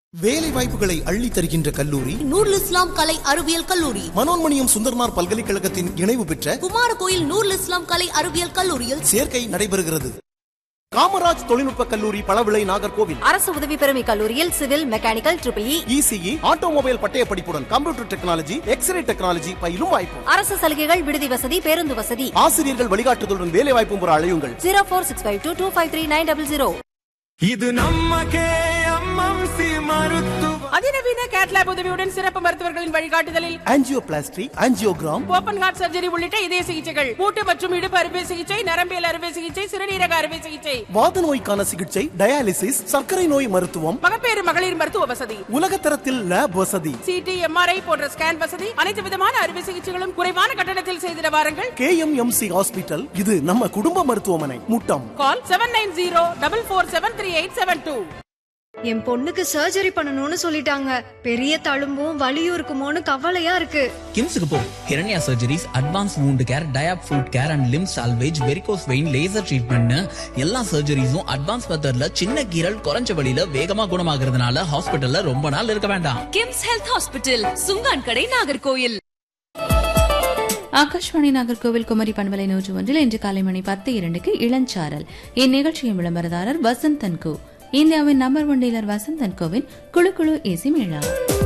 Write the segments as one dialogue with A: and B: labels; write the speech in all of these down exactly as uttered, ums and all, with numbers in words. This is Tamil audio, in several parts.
A: வேலை வாய்ப்புகளை அள்ளி தருகின்ற கல்லூரி
B: நூருல் இஸ்லாம் கலை அறிவியல் கல்லூரி.
A: மனோன்மணியம் சுந்தர்மார் பல்கலைக்கழகத்தின் இணைவு பெற்ற
B: குமாரகோயில் நூருல் இஸ்லாம் கலை அறிவியல் கல்லூரியில்
A: சேர்க்கை நடைபெறுகிறது. காமராஜ் தொழில்நுட்ப கல்லூரி பழவிளை நாகர்கோவில்.
B: அரசு உதவி பெறும் கல்லூரியில் civil, mechanical, triple E,
A: ECE, automobile பட்டய படிப்புடன் கம்ப்யூட்டர் டெக்னாலஜி, எக்ஸ்ரே டெக்னாலஜி பயிலும் வாய்ப்பு.
B: அரசு சலுகைகள், விடுதி வசதி, பேருந்து வசதி.
A: ஆசிரியர்கள் வழிகாட்டுதலுடன் வேலை வாய்ப்பும் பெற அழையுங்கள்.
B: ஜீரோ போர் six five two two five three nine double zero.
C: இது நம்ம கேஎம்எம்சி மருத்துவ
D: அதிநவீன கேட்லாப் உதவியுடன் சிறப்பு மருத்துவர்களின் வழிகாட்டுதலில்
A: angioplasty, angiogram,
D: open heart surgery உள்ளிட்ட இதய சிகிச்சைகள், மூட்டு மற்றும் இடுப்பு அறுவை சிகிச்சை, நரம்பியல் அறுவை சிகிச்சை, சிறுநீரக அறுவை சிகிச்சை,
A: வாத நோய்க்கான சிகிச்சை, டயாலிசிஸ், சர்க்கரை நோய் மருத்துவம்,
D: மகப்பேறு மகளிர் மருத்துவ வசதி,
A: உலகத்தரத்தில் லேப் வசதி,
D: சிடி, எம்ஆர்ஐ போன்ற ஸ்கேன் வசதி, அனைத்து விதமான அறுவை சிகிச்சைகளும் குறைவான கட்டணத்தில் செய்திட வாருங்கள்.
A: கேஎம்எம்சி ஹாஸ்பிட்டல், இது நம்ம குடும்ப மருத்துவமனை. முட்டம்.
D: கால் seven nine zero double four seven three eight seven two.
E: என் பொண்ணுக்கு சர்ஜரி பண்ணணும்னு சொல்லிட்டாங்க. பெரிய தழும்பும் வலியும் இருக்குமோன்னு கவலையா இருக்கு.
F: கிம்ஸுக்கு போ. ஹிரண்யா surgeries, advance wound care, டயாப் food care and Lim salvage, varicose vein, laser treatment, எல்லா சர்ஜரிஸும் அட்வான்ஸ் மெத்தட்ல சின்ன கீரல் குறைஞ்ச வழியில வேகமா குணமாகறதுனால ஹாஸ்பிட்டல்ல ரொம்ப நாள் இருக்க வேண்டாம்.
B: கிம்ஸ் ஹெல்த் ஹாஸ்பிட்டல், சுங்கான் கடை, நாகர்கோயில்.
G: ஆகாஷ்வாணி நாகர்கோவில் குமரி பண்பலை நூற்று ஒன்றில் இன்று காலை மணி பத்து இரண்டுக்கு இளஞ்சாரல். இந்நிகழ்ச்சியின் விளம்பரதாரர் வசந்த் அண்ட் கோ. இந்தியாவின் number one dealer Vasanth and CoWIN குழு குழு ஏசி மேளா.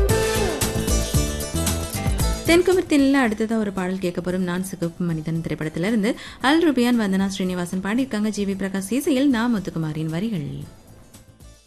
G: தென்குமரத்தில் அடுத்ததா ஒரு பாடல் கேட்க போறோம். நான் சிகப்பு மனிதன் திரைப்படத்திலிருந்து அல் ருபியான், வந்தனா ஸ்ரீனிவாசன் பாடியிருக்காங்க. ஜி வி பிரகாஷ் இசையில் நா முத்துக்குமாரின் வரிகள்.